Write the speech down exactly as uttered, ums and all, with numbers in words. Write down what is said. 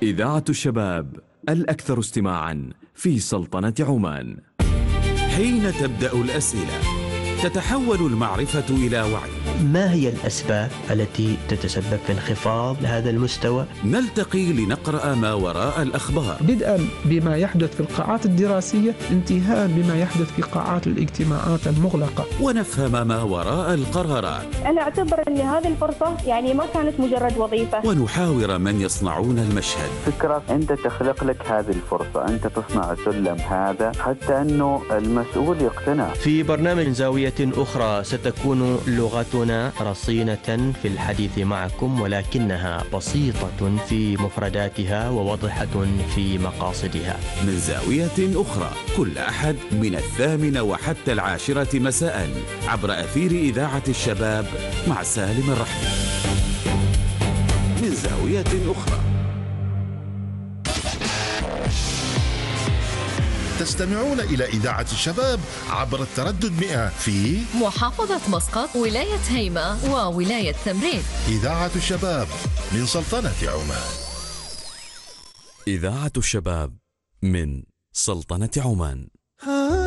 إذاعة الشباب الأكثر استماعاً في سلطنة عمان. حين تبدأ الأسئلة تتحول المعرفة إلى وعي. ما هي الأسباب التي تتسبب في انخفاض هذا المستوى؟ نلتقي لنقرأ ما وراء الأخبار، بدءا بما يحدث في القاعات الدراسية، انتهاء بما يحدث في قاعات الاجتماعات المغلقة، ونفهم ما وراء القرارات. أنا أعتبر أن هذه الفرصة يعني ما كانت مجرد وظيفة. ونحاور من يصنعون المشهد. فكرة أنت تخلق لك هذه الفرصة، أنت تصنع سلم هذا حتى أنه المسؤول يقتنع. في برنامج زاوية أخرى ستكون لغتنا رصينة في الحديث معكم، ولكنها بسيطة في مفرداتها وواضحة في مقاصدها. من زاوية أخرى كل أحد من الثامنة وحتى العاشرة مساء عبر أثير إذاعة الشباب مع سالم الرحمن. من زاوية أخرى. تستمعون إلى إذاعة الشباب عبر التردد مئة في محافظة مسقط، ولاية هيمة وولاية تمرين. إذاعة الشباب من سلطنة عمان. إذاعة الشباب من سلطنة عمان.